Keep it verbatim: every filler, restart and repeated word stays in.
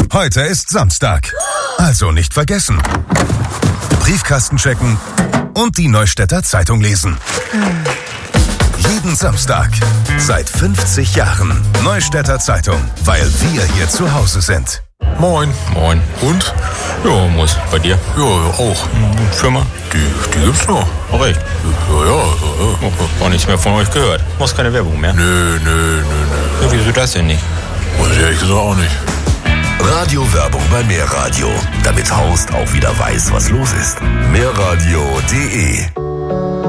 Heute ist Samstag. Also nicht vergessen. Briefkasten checken und die Neustädter Zeitung lesen. Jeden Samstag. Seit fünfzig Jahren. Neustädter Zeitung. Weil wir hier zu Hause sind. Moin. Moin. Und? Ja, muss. Bei dir? Ja, auch. Firma? Die, die gibt's noch. Auch echt? Ja, ja. ja. Oh, auch nichts mehr von euch gehört. Muss keine Werbung mehr. Nö, nö, nö, nö. Ja, wieso das denn nicht? Weiß ich ehrlich gesagt auch nicht. Radiowerbung bei Mehrradio. Damit Horst auch wieder weiß, was los ist. Mehrradio punkt de